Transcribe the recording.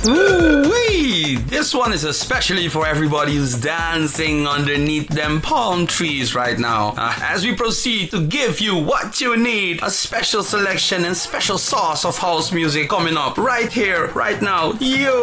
Ooh-wee! This one is especially for everybody who's dancing underneath them palm trees right now. As we proceed to give you what you need, a special selection and special sauce of house music coming up right here, right now. Yo!